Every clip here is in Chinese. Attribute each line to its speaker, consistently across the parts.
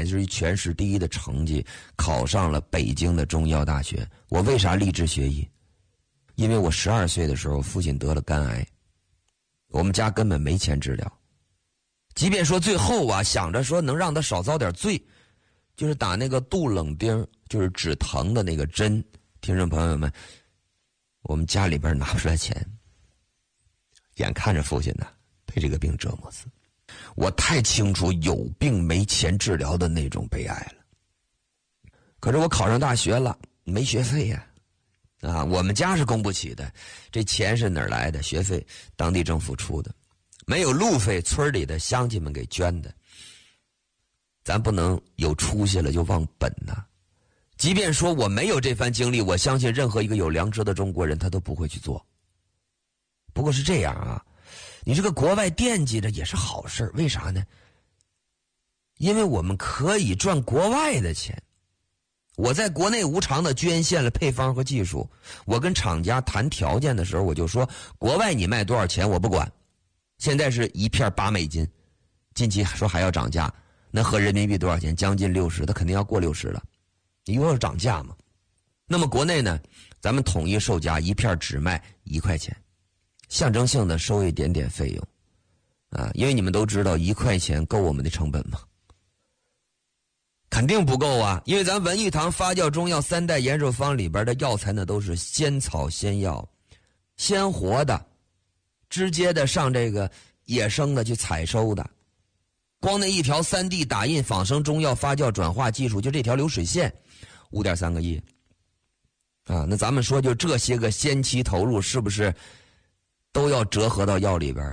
Speaker 1: 乃至于全市第一的成绩，考上了北京的中医药大学。我为啥立志学医？因为我12岁的时候，父亲得了肝癌，我们家根本没钱治疗。即便说最后啊，想着说能让他少遭点罪，就是打那个杜冷丁，就是止疼的那个针。听众朋友们，我们家里边拿不出来钱，眼看着父亲呢被这个病折磨死，我太清楚有病没钱治疗的那种悲哀了。可是我考上大学了，没学费呀，我们家是供不起的，这钱是哪儿来的？学费当地政府出的，没有路费，村里的乡亲们给捐的。咱不能有出息了就忘本呐。即便说我没有这番经历，我相信任何一个有良知的中国人他都不会去做。不过是这样啊，你这个国外惦记着也是好事，为啥呢？因为我们可以赚国外的钱。我在国内无偿的捐献了配方和技术，我跟厂家谈条件的时候，我就说国外你卖多少钱我不管，现在是一片8美金，近期说还要涨价，那合人民币多少钱？将近60，它肯定要过60了，因为要涨价嘛。那么国内呢，咱们统一售价，一片只卖1块钱，象征性的收一点点费用因为你们都知道1块钱够我们的成本吗？肯定不够啊，因为咱文玉堂发酵中药3代延寿方里边的药材呢，都是鲜草鲜药，鲜活的，直接的上这个野生的去采收的。光那一条3D 打印仿生中药发酵转化技术，就这条流水线5.3个亿那咱们说就这些个先期投入，是不是都要折合到药里边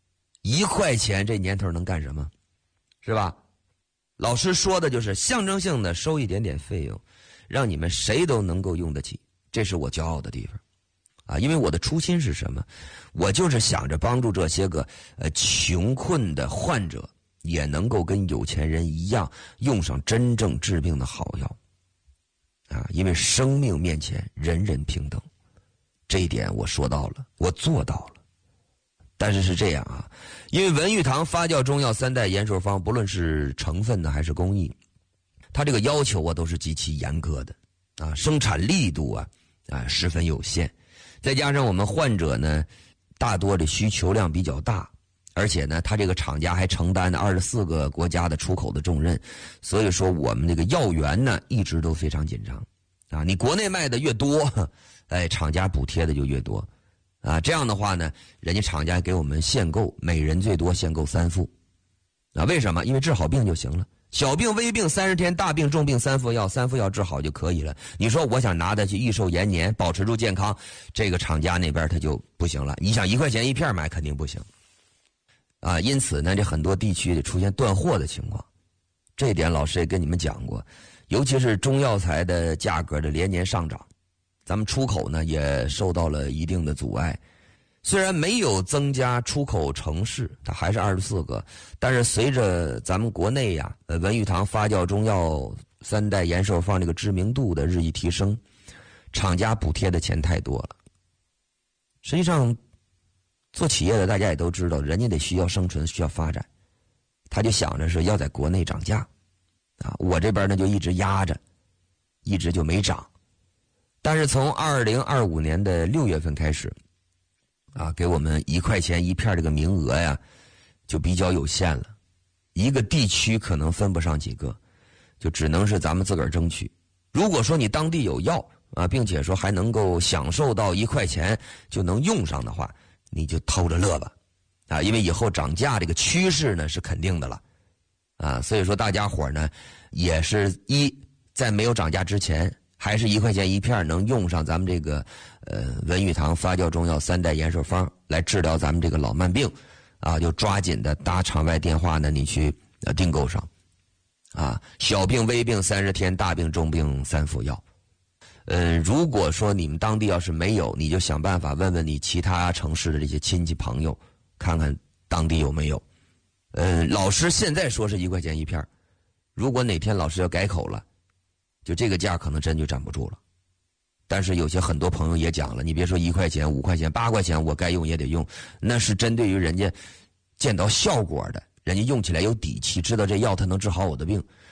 Speaker 1: 1块钱这年头能干什么？是吧？老师说的就是象征性的收一点点费用，让你们谁都能够用得起，这是我骄傲的地方因为我的初心是什么？我就是想着帮助这些个穷困的患者也能够跟有钱人一样用上真正治病的好药因为生命面前人人平等，这一点我说到了，我做到了。但是是这样因为文玉堂发酵中药3代延寿方，不论是成分呢还是工艺，它这个要求都是极其严格的生产力度十分有限，再加上我们患者呢大多的需求量比较大，而且呢他这个厂家还承担了24个国家的出口的重任，所以说我们这个药源呢一直都非常紧张你国内卖的越多厂家补贴的就越多这样的话呢，人家厂家给我们限购，每人最多限购3副为什么？因为治好病就行了，小病微病30天，大病重病3副药，3副药治好就可以了。你说我想拿它去益寿延年，保持住健康，这个厂家那边他就不行了。你想1块钱一片买肯定不行因此呢，这很多地区出现断货的情况，这一点老师也跟你们讲过，尤其是中药材的价格的连年上涨，咱们出口呢也受到了一定的阻碍。虽然没有增加出口城市，它还是24个，但是随着咱们国内文玉堂发酵中药3代延寿方这个知名度的日益提升，厂家补贴的钱太多了。实际上做企业的大家也都知道，人家得需要生存，需要发展，他就想着是要在国内涨价我这边呢就一直压着，一直就没涨。但是从2025年的6月份开始给我们1块钱一片这个名额就比较有限了，一个地区可能分不上几个，就只能是咱们自个儿争取。如果说你当地有药并且说还能够享受到1块钱就能用上的话，你就偷着乐吧因为以后涨价这个趋势呢是肯定的了所以说大家伙呢也是在没有涨价之前，还是1块钱一片能用上咱们这个文玉堂发酵中药3代延寿方来治疗咱们这个老慢病就抓紧的打场外电话呢，你去订购上小病微病30天，大病重病3副药。如果说你们当地要是没有，你就想办法问问你其他城市的这些亲戚朋友，看看当地有没有。老师现在说是1块钱一片，如果哪天老师要改口了，就这个价可能真就站不住了。但是有些很多朋友也讲了，你别说1块钱、5块钱、8块钱，我该用也得用，那是针对于人家见到效果的，人家用起来有底气，知道这药它能治好我的病。